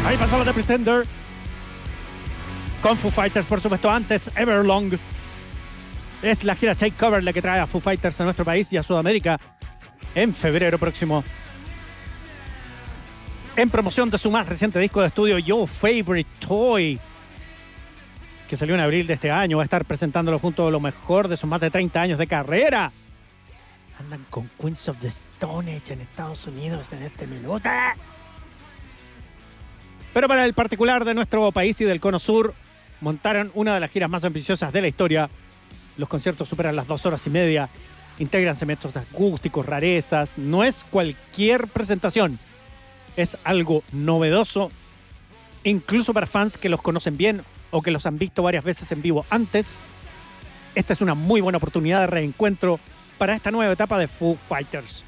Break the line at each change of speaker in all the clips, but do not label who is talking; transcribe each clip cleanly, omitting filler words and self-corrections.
Ahí pasó la de Pretender. Con Foo Fighters, por supuesto, antes Everlong. Es la gira Takeover la que trae a Foo Fighters a nuestro país y a Sudamérica en febrero próximo. En promoción de su más reciente disco de estudio, Your Favorite Toy, que salió en abril de este año, va a estar presentándolo junto a lo mejor de sus más de 30 años de carrera. Andan con Queens of the Stone Age en Estados Unidos en este minuto. Pero para el particular de nuestro país y del Cono Sur, montaron una de las giras más ambiciosas de la historia. Los conciertos superan las 2 horas y media, integran segmentos acústicos, rarezas. No es cualquier presentación, es algo novedoso, incluso para fans que los conocen bien o que los han visto varias veces en vivo antes. Esta es una muy buena oportunidad de reencuentro para esta nueva etapa de Foo Fighters.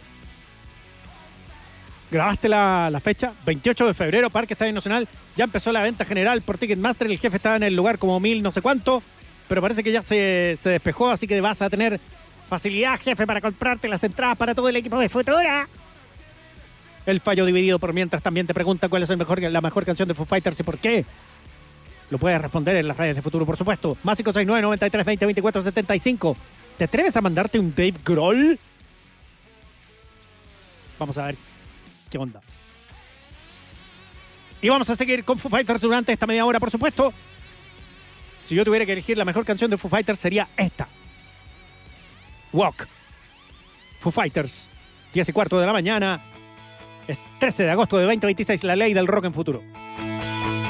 Grabaste la fecha, 28 de febrero, Parque Estadio Nacional. Ya empezó la venta general por Ticketmaster. El jefe estaba en el lugar como 1000 no sé cuánto, pero parece que ya se despejó, así que vas a tener facilidad, jefe, para comprarte las entradas para todo el equipo de Futura. El fallo dividido por mientras también te pregunta cuál es la mejor canción de Foo Fighters y por qué. Lo puedes responder en las redes de Futuro, por supuesto. Más 569-9320-2475. ¿Te atreves a mandarte un Dave Grohl? Vamos a ver qué onda. Y vamos a seguir con Foo Fighters durante esta media hora, por supuesto. Si yo tuviera que elegir la mejor canción de Foo Fighters, sería esta. Walk. Foo Fighters, 10:15 de la mañana. Es 13 de agosto de 2026, la ley del rock en Futuro.